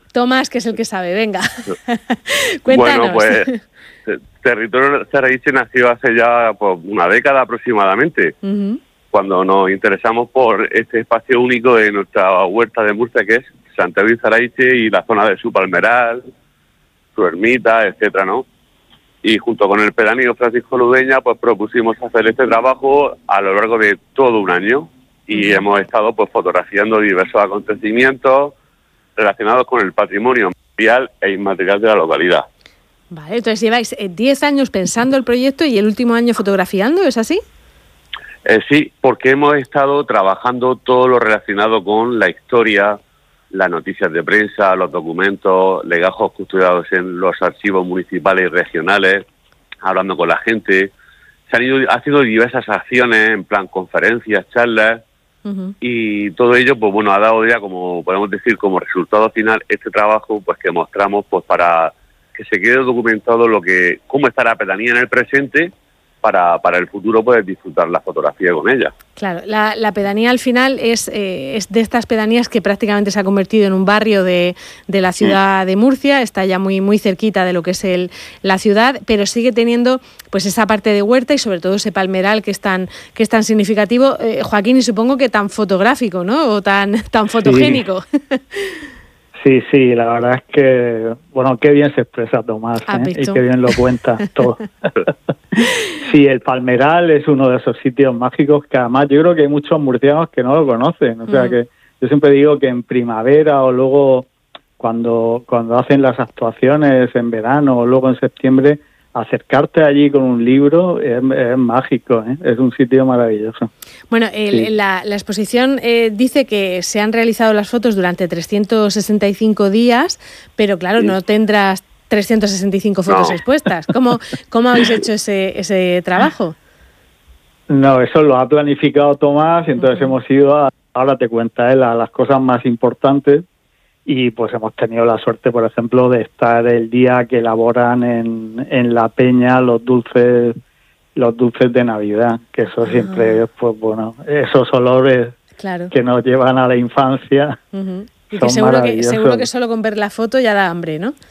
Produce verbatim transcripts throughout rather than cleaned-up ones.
Tomás, que es el que sabe, venga. Cuéntanos. Bueno, pues Territorio Zaraiche nació hace ya pues, una década aproximadamente, uh-huh. cuando nos interesamos por este espacio único de nuestra huerta de Murcia, que es Santiago y Zaraiche y la zona de su palmeral, su ermita, etcétera, ¿no? Y junto con el pedáneo Francisco Ludeña, pues propusimos hacer este trabajo a lo largo de todo un año y uh-huh. hemos estado pues fotografiando diversos acontecimientos relacionados con el patrimonio material e inmaterial de la localidad. Vale, entonces lleváis diez años pensando el proyecto y el último año fotografiando, ¿es así? Eh, sí, porque hemos estado trabajando todo lo relacionado con la historia, las noticias de prensa, los documentos, legajos custodiados en los archivos municipales y regionales, hablando con la gente. Se han ido haciendo diversas acciones, en plan conferencias, charlas, uh-huh. y todo ello, pues bueno, ha dado ya, como podemos decir, como resultado final este trabajo, pues que mostramos, pues para que se quede documentado lo que, cómo está la pedanía en el presente, para, para el futuro poder disfrutar la fotografía con ella. Claro, la, la pedanía al final es, eh, es de estas pedanías que prácticamente se ha convertido en un barrio de, de la ciudad mm. de Murcia, está ya muy, muy cerquita de lo que es el, la ciudad, pero sigue teniendo pues esa parte de huerta y sobre todo ese palmeral que es tan, que es tan significativo, eh, Joaquín, y supongo que tan fotográfico, ¿no? O tan, tan fotogénico. Sí. Sí, sí, la verdad es que, bueno, qué bien se expresa Tomás, ¿eh? Y qué bien lo cuenta todo. Sí, el Palmeral es uno de esos sitios mágicos que además yo creo que hay muchos murcianos que no lo conocen. O sea mm. que yo siempre digo que en primavera o luego cuando, cuando hacen las actuaciones en verano o luego en septiembre, acercarte allí con un libro es, es mágico, ¿eh? Es un sitio maravilloso. Bueno, el, sí. la, la exposición eh, dice que se han realizado las fotos durante trescientos sesenta y cinco días, pero claro, sí. no tendrás trescientas sesenta y cinco fotos no. expuestas. ¿Cómo, ¿Cómo habéis hecho ese, ese trabajo? No, eso lo ha planificado Tomás y entonces uh-huh. hemos ido a, ahora te cuenta él, a las cosas más importantes. Y pues hemos tenido la suerte, por ejemplo, de estar el día que elaboran en, en la peña los dulces los dulces de Navidad, que eso ah. siempre es, pues bueno, esos olores claro. que nos llevan a la infancia. Uh-huh. Y que seguro que seguro que solo con ver la foto ya da hambre, ¿no?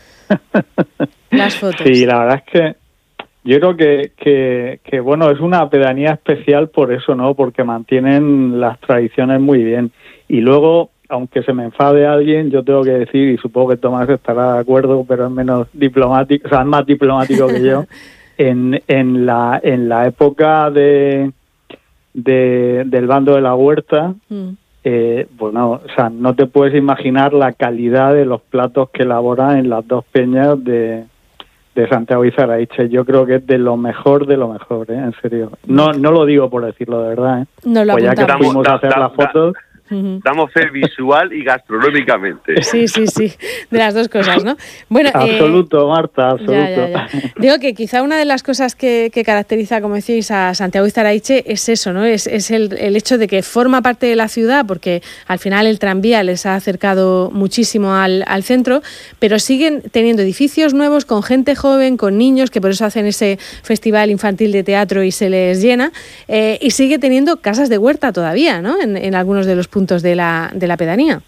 Las fotos. Sí, la verdad es que yo creo que, que, que, bueno, es una pedanía especial por eso, ¿no? Porque mantienen las tradiciones muy bien. Y luego, aunque se me enfade alguien, yo tengo que decir, y supongo que Tomás estará de acuerdo, pero es menos diplomático, o sea, es más diplomático que yo, en, en la en la época de, de del bando de la huerta, mm. eh, bueno, o sea, no te puedes imaginar la calidad de los platos que elaboran en las dos peñas de, de Santiago y Zaraiche. Yo creo que es de lo mejor de lo mejor, ¿eh? En serio. No no lo digo por decirlo de verdad, ¿eh? No lo pues ya que fuimos da, a hacer da, las fotos... Da. Damos fe visual y gastronómicamente. Sí, sí, sí, de las dos cosas, ¿no? Bueno, absoluto, eh, Marta, absoluto. Ya, ya, ya. Digo que quizá una de las cosas que, que caracteriza, como decíais, a Santiago y Zaraiche es eso, ¿no? Es, es el, el hecho de que forma parte de la ciudad, porque al final el tranvía les ha acercado muchísimo al, al centro, pero siguen teniendo edificios nuevos con gente joven, con niños, que por eso hacen ese festival infantil de teatro y se les llena, eh, y sigue teniendo casas de huerta todavía, ¿no? En, en algunos de los puntos puntos de la de la pedanía.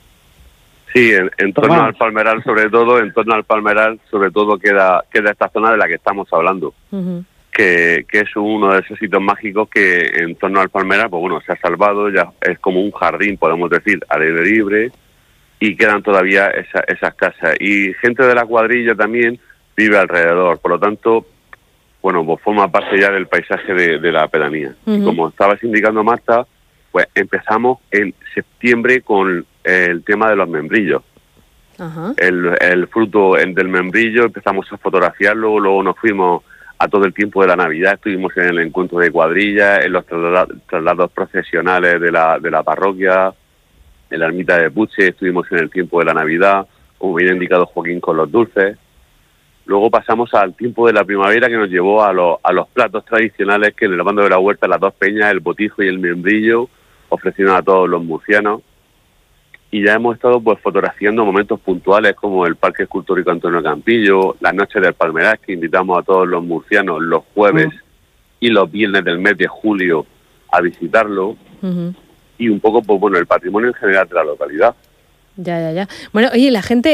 Sí, en, en torno al Palmeral sobre todo, en torno al Palmeral sobre todo queda queda esta zona de la que estamos hablando, uh-huh. que, que es uno de esos sitios mágicos que en torno al Palmeral, pues bueno, se ha salvado, ya es como un jardín, podemos decir, al aire libre, y quedan todavía esa, esas casas. Y gente de la cuadrilla también vive alrededor, por lo tanto, bueno, pues forma parte ya del paisaje de, de la pedanía. Uh-huh. Y como estabas indicando, Marta, pues empezamos en septiembre con el tema de los membrillos. Uh-huh. El, el fruto del membrillo, empezamos a fotografiarlo, luego nos fuimos a todo el tiempo de la Navidad, estuvimos en el encuentro de cuadrillas, en los traslados, traslados procesionales de la, de la parroquia, en la ermita de Puche, estuvimos en el tiempo de la Navidad, como bien ha indicado Joaquín, con los dulces. Luego pasamos al tiempo de la primavera, que nos llevó a, los, a los platos tradicionales que en el bando de la huerta, las dos peñas, el botijo y el membrillo, ofrecieron a todos los murcianos. Y ya hemos estado pues fotografiando momentos puntuales como el Parque Escultórico Antonio Campillo, las noches del Palmeral, que invitamos a todos los murcianos los jueves uh-huh. y los viernes del mes de julio a visitarlo. Uh-huh. Y un poco, pues bueno, el patrimonio en general de la localidad. Ya, ya, ya. Bueno, oye, la gente